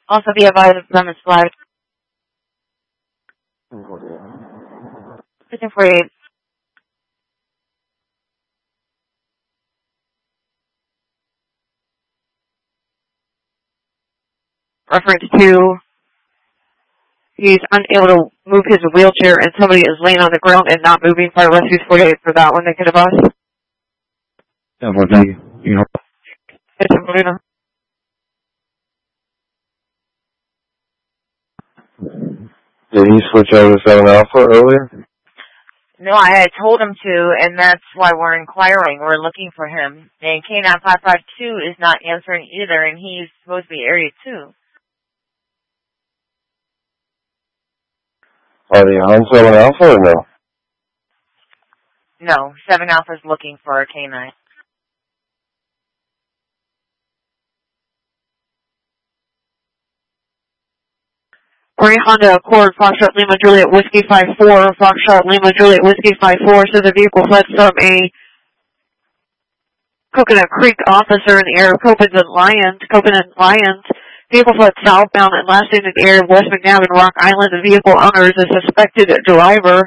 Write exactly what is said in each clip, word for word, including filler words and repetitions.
Also be advised of premise flag. fifteen forty-eight. Reference to he's unable to move his wheelchair and somebody is laying on the ground and not moving. Fire rescues forty-eight for that one. Negative us. Yeah, well, thank you. You know. It's a Marina. Did he switch over to seven Alpha earlier? No, I had told him to, and that's why we're inquiring. We're looking for him. And K nine five five two is not answering either, and he's supposed to be Area two. Are they on seven Alpha or no? No, seven Alpha is looking for a K nine. Grey Honda Accord, Foxtrot Lima Juliet Whiskey five four, Foxtrot Lima Juliet Whiskey five four, so the vehicle fled from a Coconut Creek officer in the area of Copenhagen Lions, Copenhagen Lions. Vehicle fled southbound and last seen in the area of West McNabb and Rock Island. The vehicle owner is a suspected driver.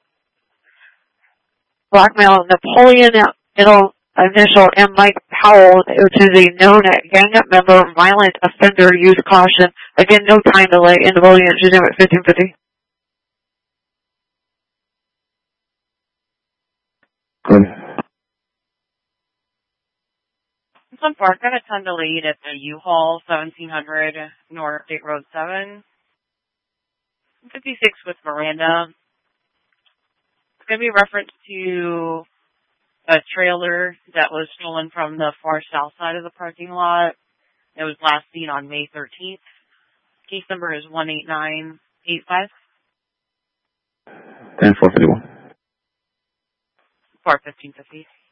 Blackmail Napoleon, middle initial M. Mike Powell, which is a known gang member, violent offender, use caution. Again, no time delay in the voting at fifteen fifty. Good. Some park got a ton to lead at the U-Haul, seventeen hundred North State Road seven. fifty-six with Miranda. It's going to be reference to a trailer that was stolen from the far south side of the parking lot. It was last seen on May thirteenth. Case number is one eight nine eight five. ten four fifty-one. For fifteen fifty.